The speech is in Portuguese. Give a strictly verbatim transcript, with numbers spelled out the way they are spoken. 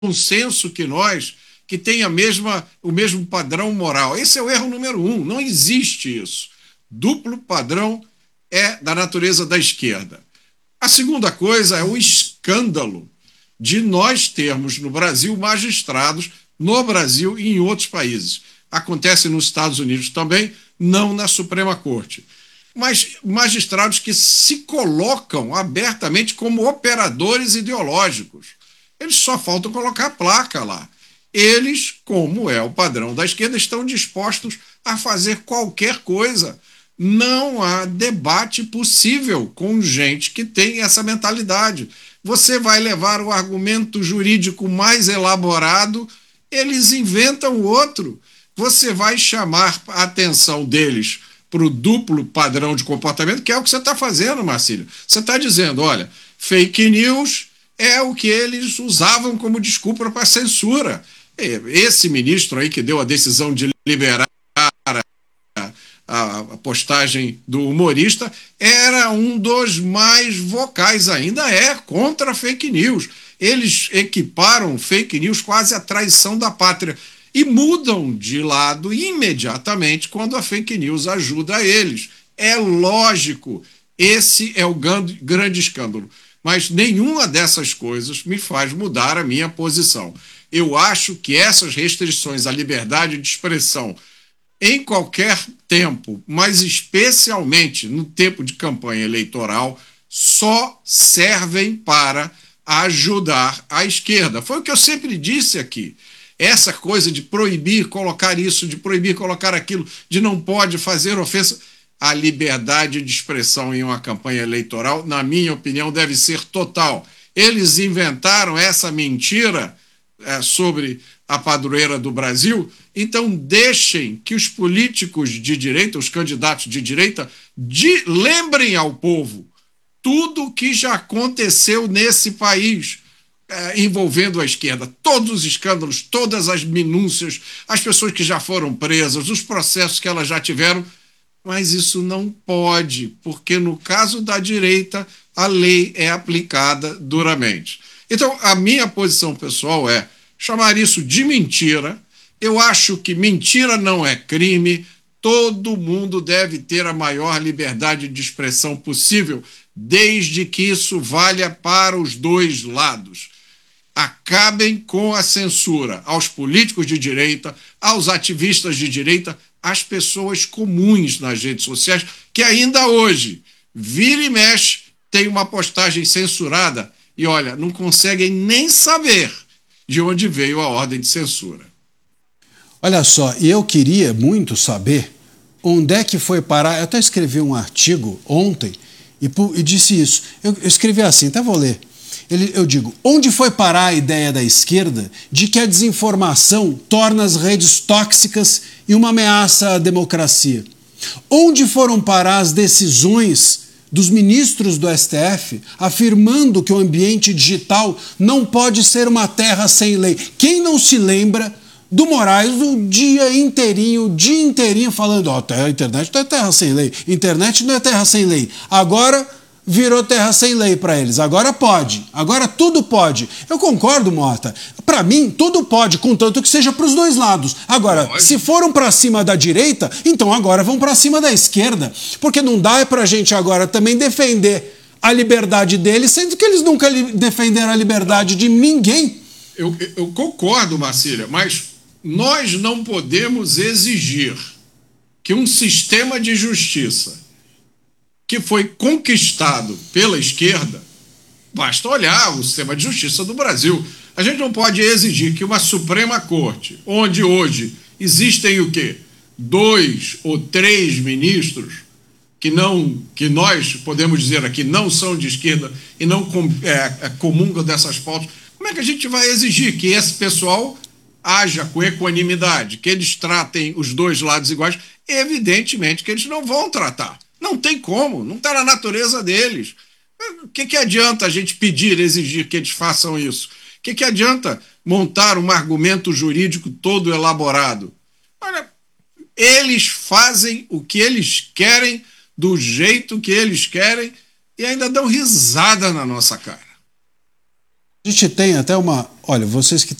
consenso que nós, que tem a mesma, o mesmo padrão moral. Esse é o erro número um. Não existe isso. Duplo padrão é da natureza da esquerda. A segunda coisa é o escândalo de nós termos no Brasil magistrados, no Brasil e em outros países. Acontece nos Estados Unidos também, não na Suprema Corte. Mas magistrados que se colocam abertamente como operadores ideológicos. Eles só faltam colocar a placa lá. Eles, como é o padrão da esquerda, estão dispostos a fazer qualquer coisa. Não há debate possível com gente que tem essa mentalidade. Você vai levar o argumento jurídico mais elaborado, eles inventam outro. Você vai chamar a atenção deles para o duplo padrão de comportamento, que é o que você está fazendo, Marcílio. Você está dizendo, olha, fake news é o que eles usavam como desculpa para a censura. Esse ministro aí que deu a decisão de liberar a postagem do humorista era um dos mais vocais, ainda é, contra fake news. Eles equiparam fake news quase à traição da pátria e mudam de lado imediatamente quando a fake news ajuda eles. É lógico, esse é o grande escândalo. Mas nenhuma dessas coisas me faz mudar a minha posição. Eu acho que essas restrições à liberdade de expressão em qualquer tempo, mas especialmente no tempo de campanha eleitoral, só servem para ajudar a esquerda. Foi o que eu sempre disse aqui. Essa coisa de proibir colocar isso, de proibir colocar aquilo, de não pode fazer ofensa. A liberdade de expressão em uma campanha eleitoral, na minha opinião, deve ser total. Eles inventaram essa mentira é, sobre a padroeira do Brasil, então deixem que os políticos de direita, os candidatos de direita, de, lembrem ao povo tudo o que já aconteceu nesse país é, envolvendo a esquerda, todos os escândalos, todas as minúcias, as pessoas que já foram presas, os processos que elas já tiveram, mas isso não pode, porque no caso da direita a lei é aplicada duramente. Então a minha posição pessoal é chamar isso de mentira. Eu acho que mentira não é crime. Todo mundo deve ter a maior liberdade de expressão possível, desde que isso valha para os dois lados. Acabem com a censura aos políticos de direita, aos ativistas de direita, às pessoas comuns nas redes sociais, que ainda hoje, vira e mexe, tem uma postagem censurada e, olha, não conseguem nem saber de onde veio a ordem de censura. Olha só, e eu queria muito saber onde é que foi parar. Eu até escrevi um artigo ontem e, e disse isso. Eu, eu escrevi assim, até vou ler. Ele, eu digo, onde foi parar a ideia da esquerda de que a desinformação torna as redes tóxicas e uma ameaça à democracia? Onde foram parar as decisões dos ministros do S T F afirmando que o ambiente digital não pode ser uma terra sem lei? Quem não se lembra do Moraes o dia inteirinho, o dia inteirinho falando, ó, oh, a internet não é terra sem lei, internet não é terra sem lei. Agora virou terra sem lei para eles. Agora pode. Agora tudo pode. Eu concordo, Mota. Para mim, tudo pode, contanto que seja para os dois lados. Agora, pode. Se foram para cima da direita, então agora vão para cima da esquerda. Porque não dá para a gente agora também defender a liberdade deles, sendo que eles nunca li defenderam a liberdade de ninguém. Eu, eu concordo, Marcília, mas nós não podemos exigir que um sistema de justiça que foi conquistado pela esquerda, basta olhar o sistema de justiça do Brasil. A gente não pode exigir que uma Suprema Corte, onde hoje existem o quê? Dois ou três ministros que, não, que nós podemos dizer aqui não são de esquerda e não é, é, comungam dessas pautas, como é que a gente vai exigir que esse pessoal haja com equanimidade, que eles tratem os dois lados iguais? Evidentemente que eles não vão tratar. Não tem como, não está na natureza deles. O que, que adianta a gente pedir, exigir que eles façam isso? O que, que adianta montar um argumento jurídico todo elaborado? Olha, eles fazem o que eles querem, do jeito que eles querem, e ainda dão risada na nossa cara. A gente tem até uma... Olha, vocês que